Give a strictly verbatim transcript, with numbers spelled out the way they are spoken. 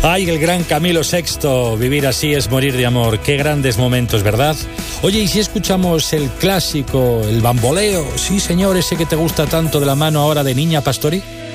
Ay, el gran Camilo sexto, vivir así es morir de amor. Qué grandes momentos, ¿verdad? Oye, ¿y si escuchamos el clásico, el bamboleo? Sí, señor, ese que te gusta tanto, de la mano ahora de Niña Pastori.